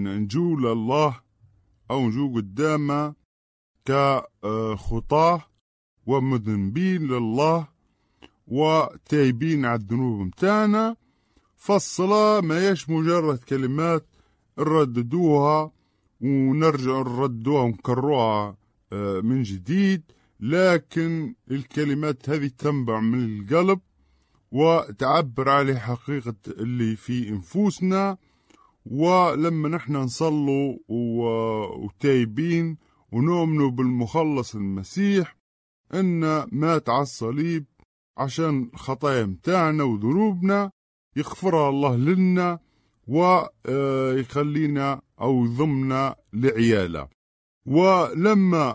نجو لله أو نجو قدامه كخطاه ومذنبين لله وتايبين على الذنوب متاعنا. فالصلاة ما يش مجرد كلمات نرددوها ونرجع نردوها ونكروها من جديد، لكن الكلمات هذه تنبع من القلب وتعبر على حقيقة اللي في انفسنا. ولما نحن نصلوا وتايبين ونؤمنوا بالمخلص المسيح إن مات على الصليب عشان خطايا متاعنا وذنوبنا، يغفرها الله لنا ويخلينا أو يضمنا لعياله. ولما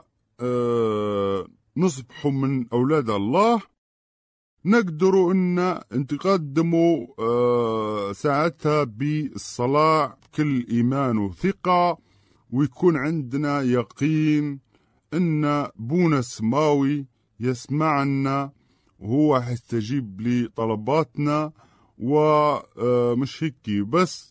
نصبحوا من أولاد الله نقدروا أن نتقدموا ساعتها بالصلاة بكل إيمان وثقة، ويكون عندنا يقين أن بونا السماوي يسمعنا وهو حيستجيب لطلباتنا. ومش هيك بس،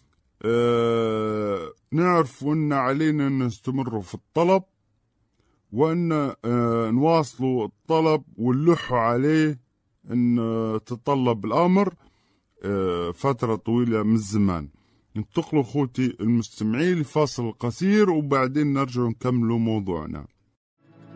نعرف أن علينا أن نستمروا في الطلب وأن نواصلوا الطلب ونلحوا عليه أن تطلب الأمر فترة طويلة من الزمان. ننتقلوا خوتي المستمعين لفاصل قصير وبعدين نرجع نكملوا موضوعنا.